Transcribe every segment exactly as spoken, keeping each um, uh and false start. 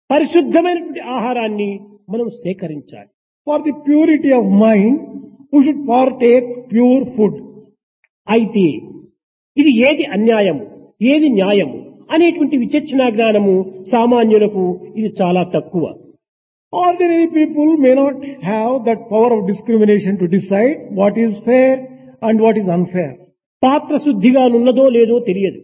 పరిశుద్ధమైనటువంటి ఆహారాన్ని మనం సేకరించాలి. For the purity of mind, we should partake pure food. అయితే ఇది ఏది అన్యాయము ఏది న్యాయము అనేటువంటి విచక్షణ జ్ఞానము సామాన్యులకు ఇది చాలా తక్కువ. Ordinary people may not have that power of discrimination to decide what is fair and what is unfair. పాత్ర శుద్ధిగా ఉన్నదో లేదో తెలియదు.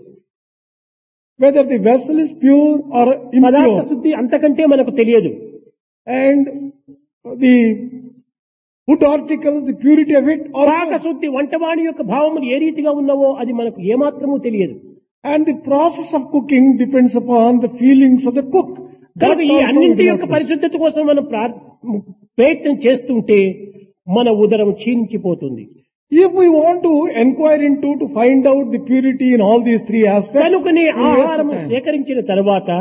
Whether the vessel is pure or పదార్థ impure. శుద్ధి అంతకంటే మనకు తెలియదు. And the food articles, the purity of it పాక also. శుద్ధి వంటవాణి యొక్క భావములు ఏ రీతిగా ఉన్నవో అది మనకు ఏమాత్రము తెలియదు. And the process of cooking depends upon the feelings of the cook. That కనుక ఈ also we అన్నింటి do యొక్క not know. పరిశుద్ధత కోసం మనం ప్రా- ప్రయత్నం చేస్తుంటే మన ఉదరం క్షీణించిపోతుంది. If we want to inquire into to find out the purity in all these three aspects, కనుకనే we waste ఆహారము time. సేకరించిన తర్వాత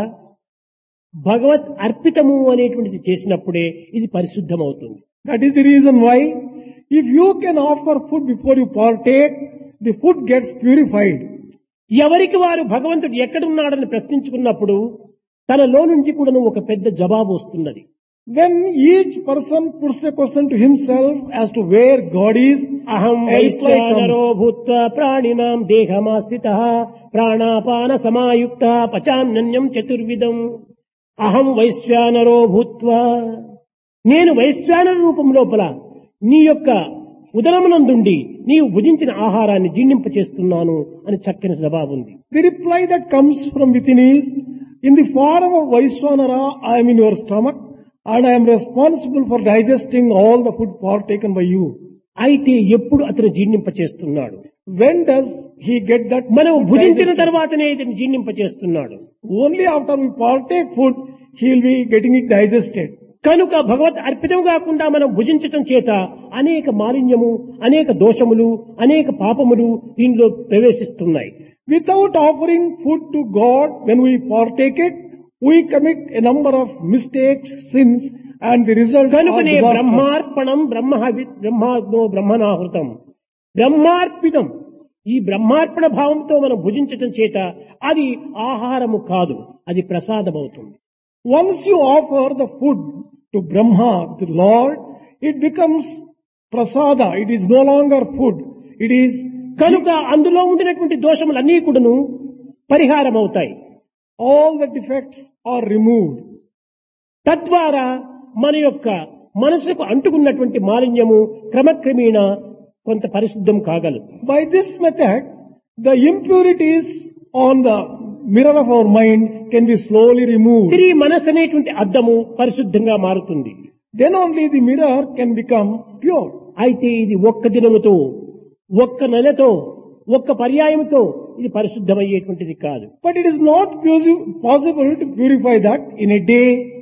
భగవత్ అర్పితము అనేటువంటిది చేసినప్పుడే ఇది పరిశుద్ధమవుతుంది. That is the reason why if you can offer food before you partake, the food gets purified. ఎవరికి వారు భగవంతుడు ఎక్కడున్నాడని ప్రశ్నించుకున్నప్పుడు తనలో నుంచి కూడా ఒక పెద్ద జవాబు వస్తున్నది. When each person puts a question to himself as to where God is, అహం a reply వైశ్వానరో comes. భూత్వా ప్రాణినాం దేహమాశ్రితః ప్రాణాపాన సమాయుక్త పచాన్యన్యం చతుర్విధం. అహం వైశ్వానరో భూత్వా, నేను వైశ్వానర రూపం లోపల నీ యొక్క ఉదరమునందుండి నీవు భుజించిన ఆహారాన్ని జీర్ణింపచేస్తున్నాను అని చక్కని జవాబు ఉంది. The reply that comes from within is, in the form of Vaishwanara, I am in your stomach and I am responsible for digesting all the food partaken by you. అయితే ఎప్పుడు అతను జీర్ణింపచేస్తున్నాడు? When does he get that? మనం food భుజించిన digested? తర్వాతనే ఇతను జీర్ణింపచేస్తున్నాడు. Only after we partake food, he will be getting it digested. కనుక భగవత్ అర్పితం కాకుండా మనం భుజించటం చేత అనేక మాలిన్యము అనేక దోషములు అనేక పాపములు దీనిలో ప్రవేశిస్తున్నాయి. Without offering food to God, when we partake it, we commit a number of mistakes, sins, and the result are కనుకనే disastrous. బ్రహ్మార్పణం బ్రహ్మ బ్రహ్మాగ్నో బ్రహ్మణాహృతం బ్రహ్మార్పితం. ఈ బ్రహ్మార్పణ భావంతో మనం భుజించటం చేత అది ఆహారము కాదు, అది ప్రసాదమవుతుంది. Once you offer the food to Brahma, the Lord, it becomes prasada. It is no longer food. It is కనుక అందులో ఉండినటువంటి దోషములన్నీ కూడాను పరిహారం అవుతాయి. all the defects are removed. తద్వారా మన యొక్క మనసుకు అంటుకున్నటువంటి మాలిన్యము క్రమక్రమేణ కొంత పరిశుద్ధం కాగలదు. By this method, the impurities on the mirror of our mind can be slowly removed. తిరిగి మనసు అనేటువంటి అద్దము పరిశుద్ధంగా మారుతుంది. Then only the mirror can become pure. అయితే ఇది ఒక్క దినముతో ఒక్క నెలతో ఒక్క పర్యాయముతో ఇది పరిశుద్ధమయ్యేటువంటిది కాదు. But it is not posi- possible to purify that in a day